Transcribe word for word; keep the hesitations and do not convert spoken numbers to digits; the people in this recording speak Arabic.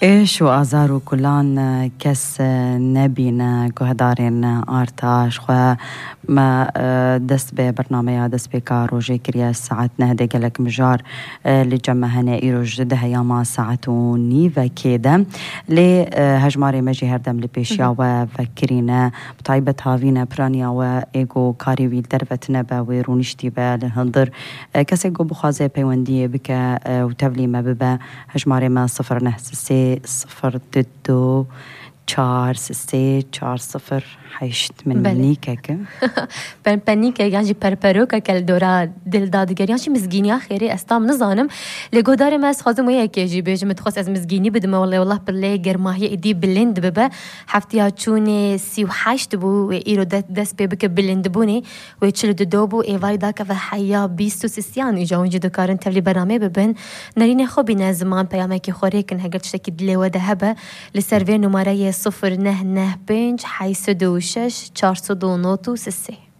إيش وآزارو كلان كس نبينا كهدارين آرتاش خوا ما دست ببرنامج دست بكارو جي كريا ساعات نهدي قلك مجار لجمع هنا إيروج ده ياما ساعتو نيفا كيدا لهجماري مجي هردم لبيشيا وفكرينا بطيبة هافينا برانيا وإيغو كاري ويل درفت نبا ويرونشتي بالهندر كسي قو بخازي بيواندية بك وتبلي ما ببا هجماري ما صفر نحسسي صفر دو چار سه چار صفر حیشت من بنیکه بن بنیکه یعنی پرپرو که کل دورا دل دادگری یعنی مزگینی خیری استام نزانم لگو داره ما خازم ویا که جی بیش متخصص از مزگینی بدم والله والله بالله گرماهی ادی بلند ببه هفتیا چون سی و هشت بو ایرو دست ببک بلند بونی و چل دو بو ایوای دا که حیا بیست و سیان ایجا اونجا دکارن تبلی برنامه ببن نرین خوبی نزمان پیامه که خوری کن هگل شکی دل و دهبه لسروی نمره صفر نه نه پنج حیث دو شش چهارصد و نود و سه